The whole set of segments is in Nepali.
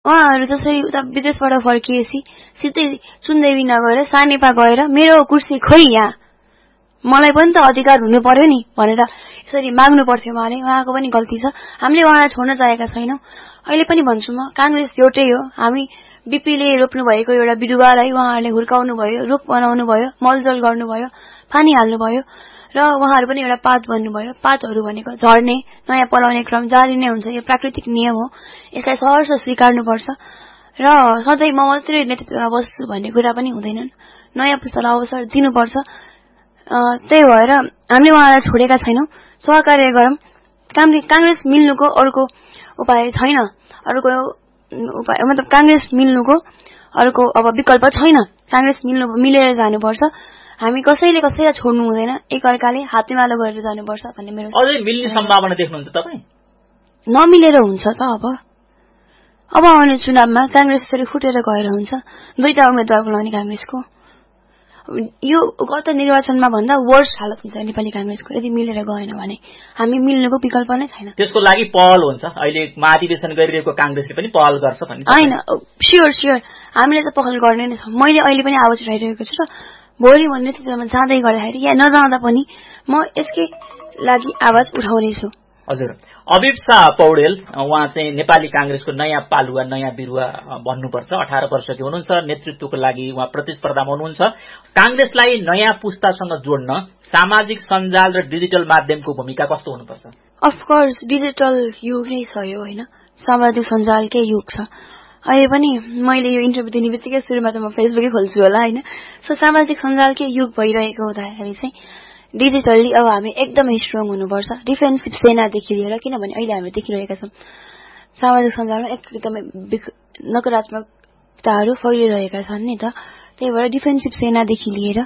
उहाँहरू जसरी उता विदेशबाट फर्किएपछि सिधै सुनदेवी नगएर सानेपा गएर मेरो कुर्सी खोइ यहाँ मलाई पनि त अधिकार हुनु पर्यो नि भनेर यसरी माग्नु पर्थ्यो उहाँको पनि गल्ती छ। हामीले उहाँलाई छोड्न चाहेका छैनौं। अहिले पनि भन्छु म कांग्रेस एउटै हो। हामी बीपीले रोप्नु भएको एउटा बिरुवालाई उहाँहरूले हुर्काउनु भयो, रुख बनाउनु भयो, मलजल गर्नुभयो, पानी हाल्नु भयो र उहाँहरू पनि एउटा पात बन्नुभयो। पातहरू भनेको झर्ने नयाँ पलाउने क्रम जारी नै हुन्छ। यो प्राकृतिक नियम हो। यसलाई सहर्ष स्वीकार्नुपर्छ र सधैँ म मात्रै नेतृत्वमा बस्छु भन्ने कुरा पनि हुँदैन। नयाँ पुस्तालाई अवसर दिनुपर्छ। त्यही भएर हामीले उहाँलाई छोडेका छैनौं। सहकार्य गरौं। कांग्रेस मिल्नुको अर्को उपाय छैन। अर्को उपाय मतलब कांग्रेस मिल्नुको अर्को अब विकल्प छैन। कांग्रेस मिलेर जानुपर्छ। हामी कसैले कसैलाई छोड्नु हुँदैन। एकअर्काले हातेमालो गरेर जानुपर्छ भन्ने मेरो अझै मिल्ने सम्भावना देख्नुहुन्छ तपाई? नमिलेर हुन्छ त अब आउने चुनावमा कांग्रेस फेरि फुटेर गएर हुन्छ। दुईटा उम्मेदवार बोलाउने कांग्रेसको यो गत निर्वाचनमा भन्दा वर्स्ट हालत हुन्छ नेपाली कांग्रेसको यदि मिलेर गएन भने। हामी मिल्नुको विकल्प नै छैन। त्यसको लागि पहल हुन्छ। अहिले महाधिवेशन गरिरहेको कांग्रेसले पनि पहल गर्छ भन्ने हैन। स्योर हामीले त पहल गर्ने नै छौं। मैले अहिले पनि आवाज उठाइरहेको छु र भोलि म नेतृत्वमा जाँदै गर्दाखेरि या नजाँदा पनि म यसकै लागि आवाज उठाउने छु। हजुर। अभिप्सा पौडेल उहाँ चाहिँ नेपाली कांग्रेसको नयाँ पालुवा नयाँ बिरुवा भन्नुपर्छ। 18 वर्षकी हुनुहुन्छ। नेतृत्वको लागि उहाँ प्रतिस्पर्धामा हुनुहुन्छ। कांग्रेसलाई नयाँ पुस्तासँग जोड्न सामाजिक सञ्जाल र डिजिटल माध्यमको भूमिका कस्तो हुनुपर्छ? अफकोर्स डिजिटल युग नै छ यो हैन। सामाजिक सञ्जालकै युग छ। अहिले पनि मैले यो इन्टरभ्यु दिने बित्तिकै सुरुमा त म फेसबुकै खोल्छु होला हैन। सो सामाजिक सञ्जालकै युग भइरहेको हुँदाखेरि चाहिँ डिजिटली अब हामी एकदमै स्ट्रङ हुनुपर्छ। डिफेन्सिभ सेनादेखि लिएर किनभने अहिले हामी देखिरहेका छौं सामाजिक सञ्जालमा एकदमै नकारात्मकताहरू फैलिरहेका छन् नि त। त्यही भएर डिफेन्सिभ सेनादेखि लिएर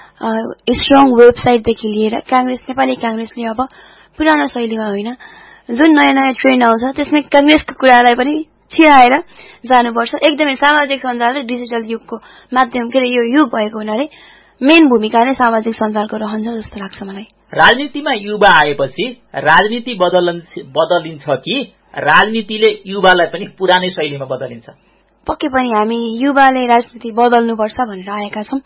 स्ट्रङ वेबसाइटदेखि लिएर नेपाली कांग्रेसले अब पुरानो शैलीमा होइन जुन नयाँ नयाँ ट्रेन्ड आउँछ त्यसमै कांग्रेसको कुरालाई पनि छिराएर जानुपर्छ। एकदमै सामाजिक सञ्जाल र डिजिटल युगको माध्यम के यो युग भएको हुनाले मेन भूमिका नै सामाजिक सञ्जालको रहन्छ जस्तो लाग्छ मलाई। राजनीतिमा युवा आएपछि राजनीति बदलिन्छ कि राजनीतिले युवालाई पनि पुरानै शैलीमा बदलिन्छ? पक्कै पनि हामी युवाले राजनीति बदल्नुपर्छ भनेर आएका छौं।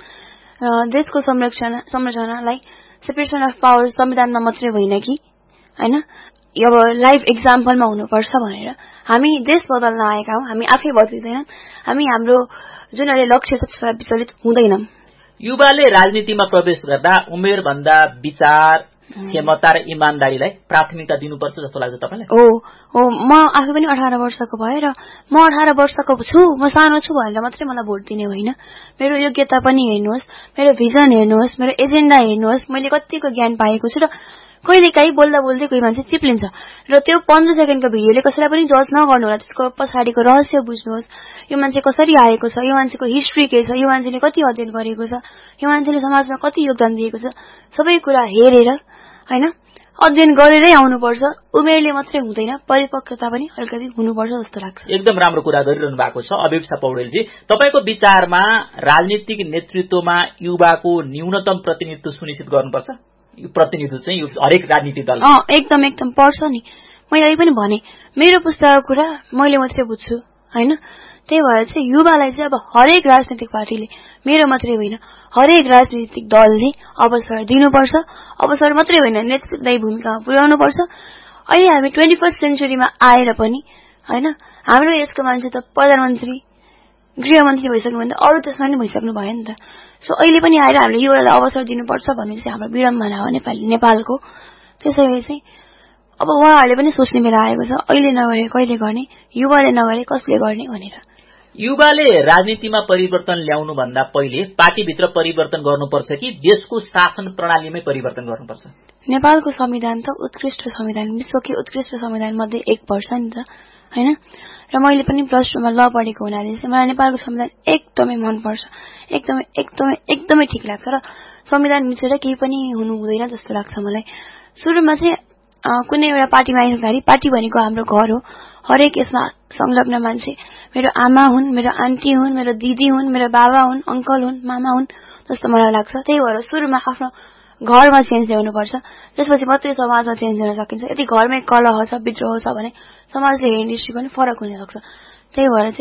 देशको संरचनालाई सेपरेसन अफ पावर संविधानमा मात्रै होइन कि हैन अब लाइभ एक्जाम्पलमा हुनुपर्छ भनेर हामी देश बदल्न आएका हौं। हामी आफै बदलिदैनौं। हामी हाम्रो जुन अहिले लक्ष्य छ त्यसबाट विचलित हुँदैनौं। युवाले राजनीतिमा प्रवेश गर्दा उमेर भन्दा विचार क्षमता र इमानदारीलाई प्राथमिकता दिनुपर्छ जस्तो लाग्छ तपाईलाई? हो म आफै पनि 18 वर्षको भए र म 18 वर्षको छु म सानो छु भनेर मात्रै मलाई भोट दिने होइन। मेरो योग्यता पनि हेर्नुहोस्, मेरो भिजन हेर्नुहोस्, मेरो एजेन्डा हेर्नुहोस्, मैले कतिको ज्ञान पाएको छु र कहिलेकाहीँ बोल्दा बोल्दै कोही मान्छे चिप्लिन्छ र त्यो 15 सेकेन्डको भिडियोले कसैलाई पनि जज नगर्नु होला। त्यसको पछाडिको रहस्य बुझ्नुहोस्। यो मान्छे कसरी आएको छ, यो मान्छेको हिस्ट्री के छ, यो मान्छेले कति अध्ययन गरेको छ, यो मान्छेले समाजमा कति योगदान दिएको छ, सबै कुरा हेरेर हैन अध्ययन गरेरै आउनुपर्छ। उमेरले मात्रै हुँदैन, परिपक्वता पनि अलिकति हुनुपर्छ जस्तो लाग्छ। एकदम राम्रो कुरा गरिरहनु भएको छ अभिप्सा पौडेलजी। तपाईको विचारमा राजनीतिक नेतृत्वमा युवाको न्यूनतम प्रतिनिधित्व सुनिश्चित गर्नुपर्छ? प्रतिनिधित्व चाहिँ हरेक राजनीतिक दल एकदम पर्छ नि। मैले अहिले पनि भने मेरो पुस्ताको कुरा मैले मात्रै बुझ्छु हैन। त्यही भएर चाहिँ युवालाई चाहिँ अब हरेक राजनीतिक पार्टीले मेरो मात्रै होइन हरेक राजनीतिक दलले अवसर दिनुपर्छ। अवसर मात्रै होइन नेतृत्वदायी भूमिकामा पुर्याउनु पर्छ। अहिले हामी 21st सेन्चुरीमा आएर पनि हैन हाम्रो यसको मान्छे त प्रधानमन्त्री गृहमन्त्री भइसक्नुभन्दा अरु त्यसमा नि भइसक्नु भयो नि त। सो अहिले पनि आएर हामीले युवालाई अवसर दिनुपर्छ भन्ने चाहिँ हाम्रो विडम्बना हो नेपालको। त्यसैले चाहिँ अब उहाँहरूले पनि सोच्ने बेला आएको छ। अहिले नगरे कहिले गर्ने, युवाले नगरे कसले गर्ने भनेर। युवाले राजनीतिमा परिवर्तन ल्याउनु भन्दा पहिले पार्टीभित्र परिवर्तन गर्नुपर्छ कि देशको शासन प्रणालीमै परिवर्तन गर्नुपर्छ? नेपालको संविधान त उत्कृष्ट संविधान, विश्वकै उत्कृष्ट संविधान मध्ये एक पर्छ नि त हैन। र मैले पनि प्लस 2 मा ल पढेको हुनाले चाहिँ मलाई नेपालको संविधान एकदमै मन पर्छ। एकदमै ठीक लाग्छ र संविधान मिचेर केही पनि हुनु हुँदैन जस्तो लाग्छ मलाई। सुरुमा चाहिँ कुनै एउटा पार्टीमा आइसक्दाखेरि पार्टी भनेको हाम्रो घर हो। हरेक यसमा संलग्न मान्छे मेरो आमा हुन्, मेरो आन्टी हुन्, मेरो दिदी हुन्, मेरो बाबा हुन्, अंकल हुन्, मामा हुन् जस्तो मलाई लाग्छ। त्यही भएर सुरुमा आफ्नो घरमा चेन्ज ल्याउनुपर्छ। त्यसपछि मात्रै समाजमा चेन्ज ल्याउन सकिन्छ। यदि घरमै कलह छ, विद्रोह छ भने समाजले हेर्ने दृष्टिकोण फरक हुन सक्छ। त्यही भएर